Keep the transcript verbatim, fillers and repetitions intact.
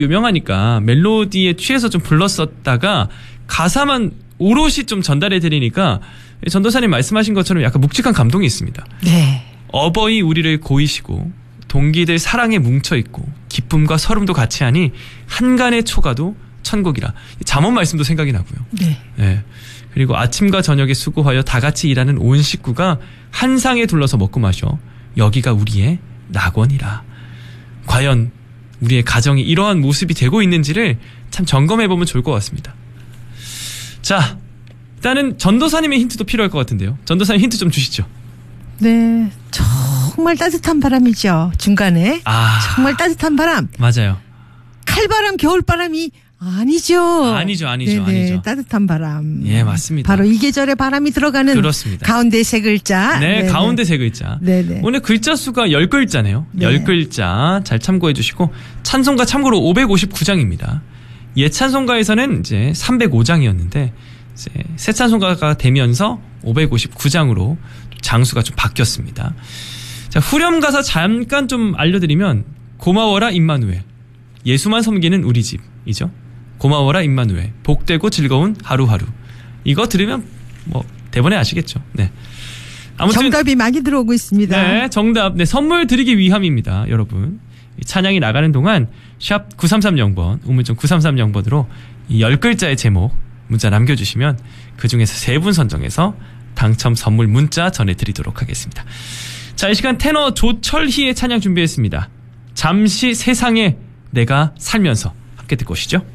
유명하니까 멜로디에 취해서 좀 불렀었다가 가사만 오롯이 좀 전달해드리니까 전도사님 말씀하신 것처럼 약간 묵직한 감동이 있습니다. 네. 어버이 우리를 고이시고 동기들 사랑에 뭉쳐있고 기쁨과 서름도 같이 하니 한간의 초가도 천국이라. 잠언 말씀도 생각이 나고요. 네. 네. 그리고 아침과 저녁에 수고하여 다 같이 일하는 온 식구가 한 상에 둘러서 먹고 마셔. 여기가 우리의 낙원이라. 과연 우리의 가정이 이러한 모습이 되고 있는지를 참 점검해보면 좋을 것 같습니다. 자, 일단은 전도사님의 힌트도 필요할 것 같은데요. 전도사님 힌트 좀 주시죠. 네. 정말 따뜻한 바람이죠. 중간에. 아, 정말 따뜻한 바람. 맞아요. 칼바람, 겨울바람이 아니죠. 아니죠, 아니죠, 네네, 아니죠. 따뜻한 바람. 예, 맞습니다. 바로 이 계절에 바람이 들어가는 그렇습니다. 가운데 세 글자. 네, 네네. 가운데 세 글자. 네네. 오늘 글자 수가 열 글자네요. 네. 열 글자 잘 참고해 주시고 찬송가 참고로 오백오십구 장입니다. 옛 찬송가에서는 이제 삼백오 장이었는데 이제 새 찬송가가 되면서 오백오십구 장으로 장수가 좀 바뀌었습니다. 자, 후렴 가사 잠깐 좀 알려드리면 고마워라 임마누엘, 예수만 섬기는 우리 집이죠. 고마워라 임마누엘, 복되고 즐거운 하루하루. 이거 들으면 뭐 대본에 아시겠죠. 네. 아무튼 정답이 많이 들어오고 있습니다. 네, 정답. 네, 선물 드리기 위함입니다, 여러분. 이 찬양이 나가는 동안 샵 구삼삼공 번, 우물정 구삼삼공 번으로 이 열 글자의 제목 문자 남겨주시면 그 중에서 세 분 선정해서 당첨 선물 문자 전해드리도록 하겠습니다. 자, 이 시간 테너 조철희의 찬양 준비했습니다. 잠시 세상에 내가 살면서 함께 듣고 오시죠.